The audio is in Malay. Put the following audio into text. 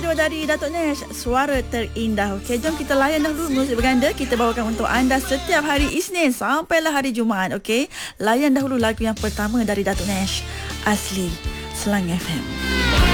kedua dari Datuk Nash, Suara Terindah. Okey, jom kita layan dahulu muzik berganda. Kita bawakan untuk anda setiap hari Isnin sampailah hari Jumaat. Okey, layan dahulu lagu yang pertama dari Datuk Nash, Asli, Selang FM.